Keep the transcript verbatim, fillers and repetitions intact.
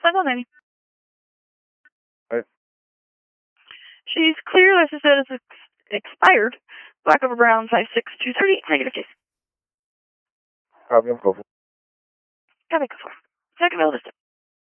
Five on ninety. Right. She's clear, license status ex- expired. Black over brown, five six two thirty. Negative case. Copy, I'm cool. Copy, go for it. Second middle distance.